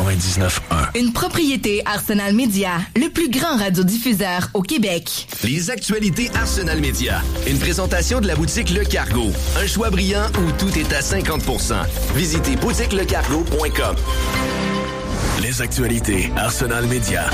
99.1. Une propriété Arsenal Média, le plus grand radiodiffuseur au Québec. Les actualités Arsenal Média. Une présentation de la boutique Le Cargo. Un choix brillant où tout est à 50%. Visitez boutiquelecargo.com. Les actualités Arsenal Média.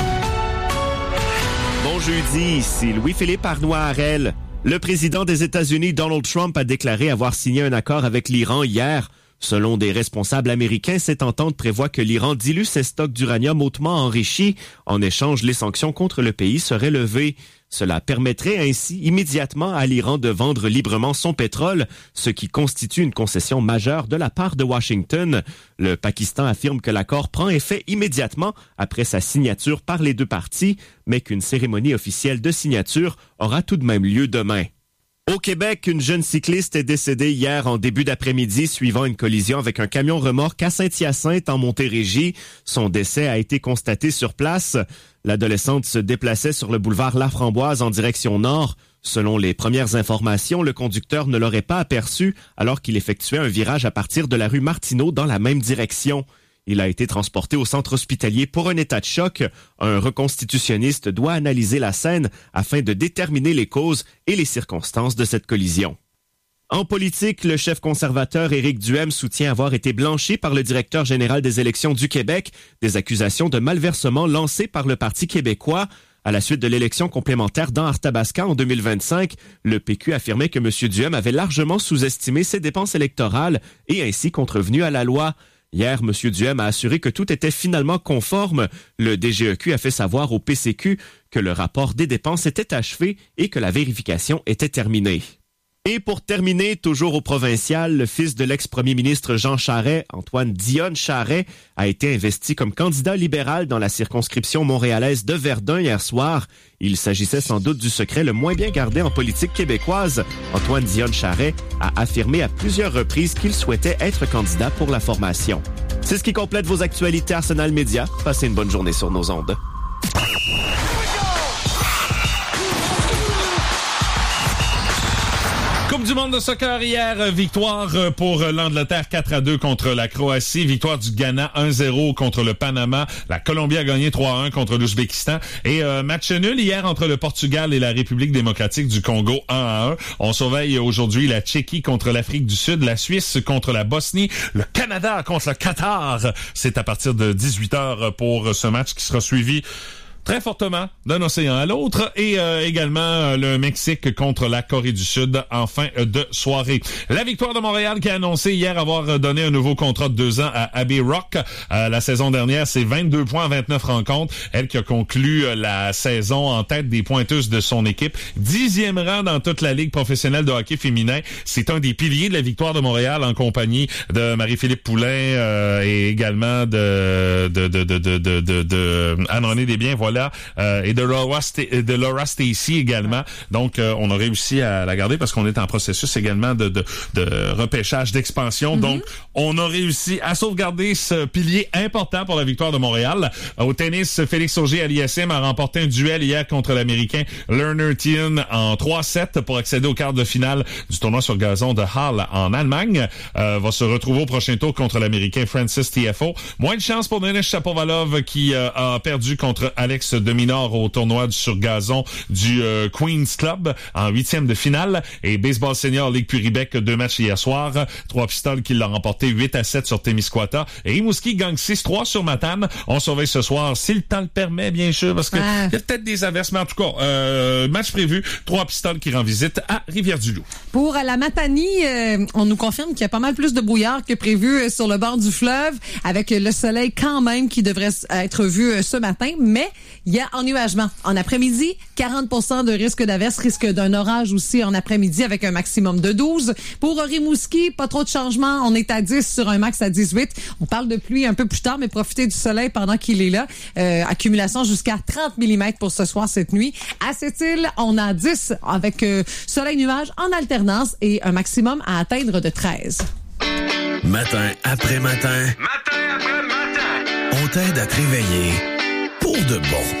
Bon jeudi, ici Louis-Philippe Arnois-Harel. Le président des États-Unis, Donald Trump, a déclaré avoir signé un accord avec l'Iran hier. Selon des responsables américains, cette entente prévoit que l'Iran dilue ses stocks d'uranium hautement enrichi. En échange, les sanctions contre le pays seraient levées. Cela permettrait ainsi immédiatement à l'Iran de vendre librement son pétrole, ce qui constitue une concession majeure de la part de Washington. Le Pakistan affirme que l'accord prend effet immédiatement après sa signature par les deux parties, mais qu'une cérémonie officielle de signature aura tout de même lieu demain. Au Québec, une jeune cycliste est décédée hier en début d'après-midi suivant une collision avec un camion-remorque à Saint-Hyacinthe en Montérégie. Son décès a été constaté sur place. L'adolescente se déplaçait sur le boulevard Laframboise en direction nord. Selon les premières informations, le conducteur ne l'aurait pas aperçu alors qu'il effectuait un virage à partir de la rue Martineau dans la même direction. Il a été transporté au centre hospitalier pour un état de choc. Un reconstitutionniste doit analyser la scène afin de déterminer les causes et les circonstances de cette collision. En politique, le chef conservateur Éric Duhaime soutient avoir été blanchi par le directeur général des élections du Québec des accusations de malversement lancées par le Parti québécois. À la suite de l'élection complémentaire dans Arthabasca en 2025, le PQ affirmait que M. Duhaime avait largement sous-estimé ses dépenses électorales et ainsi contrevenu à la loi. Hier, M. Duhaime a assuré que tout était finalement conforme. Le DGEQ a fait savoir au PCQ que le rapport des dépenses était achevé et que la vérification était terminée. Et pour terminer, toujours au provincial, le fils de l'ex-premier ministre Jean Charest, Antoine Dionne Charest, a été investi comme candidat libéral dans la circonscription montréalaise de Verdun hier soir. Il s'agissait sans doute du secret le moins bien gardé en politique québécoise. Antoine Dionne Charest a affirmé à plusieurs reprises qu'il souhaitait être candidat pour la formation. C'est ce qui complète vos actualités Arsenal Média. Passez une bonne journée sur nos ondes. Coupe du monde de soccer hier, victoire pour l'Angleterre 4-2 contre la Croatie, victoire du Ghana 1-0 contre le Panama, la Colombie a gagné 3-1 contre l'Ouzbékistan et match nul hier entre le Portugal et la République démocratique du Congo 1-1. On surveille aujourd'hui la Tchéquie contre l'Afrique du Sud, la Suisse contre la Bosnie, le Canada contre le Qatar. C'est à partir de 18h pour ce match qui sera suivi très fortement d'un océan à l'autre et également le Mexique contre la Corée du Sud en fin de soirée. La Victoire de Montréal qui a annoncé hier avoir donné un nouveau contrat de 2 ans à Abby Roque. La saison dernière, c'est 22 points en 29 rencontres. Elle qui a conclu la saison en tête des pointeuses de son équipe. 10e rang dans toute la Ligue professionnelle de hockey féminin. C'est un des piliers de la Victoire de Montréal en compagnie de Marie-Philippe Poulin et également de Anne-Renée Desbiens, voilà. Et de Laura Stacey également. Donc, on a réussi à la garder parce qu'on est en processus également de repêchage d'expansion. Donc, on a réussi à sauvegarder ce pilier important pour la Victoire de Montréal. Au tennis, Félix Auger-Aliassime a remporté un duel hier contre l'Américain Lerner Thien en 3-7 pour accéder au quart de finale du tournoi sur gazon de Halle en Allemagne. Va se retrouver au prochain tour contre l'Américain Francis Tiafoe. Moins de chance pour Denis Shapovalov qui a perdu contre Alex de Minor au tournoi sur gazon du Queen's Club en 8e de finale. Et Baseball Senior Ligue Puribec, 2 matchs hier soir. 3 Pistoles qui l'ont remporté 8-7 sur Témiscouata. Et Rimouski gagne 6-3 sur Matane. On surveille ce soir, si le temps le permet, bien sûr, parce que il y a peut-être des averses, mais en tout cas, match prévu. 3 Pistoles qui rend visite à Rivière-du-Loup. Pour la Matanie, on nous confirme qu'il y a pas mal plus de brouillard que prévu sur le bord du fleuve, avec le soleil quand même qui devrait être vu ce matin, mais il y a ennuagement. En après-midi, 40% de risque d'averse, risque d'un orage aussi en après-midi avec un maximum de 12. Pour Rimouski, pas trop de changements. On est à 10 sur un max à 18. On parle de pluie un peu plus tard, mais profitez du soleil pendant qu'il est là. Accumulation jusqu'à 30 mm pour ce soir, cette nuit. À Sept-Îles, on a 10 avec soleil-nuage en alternance et un maximum à atteindre de 13. Matin après matin. Matin après matin. On t'aide à te réveiller pour de bon.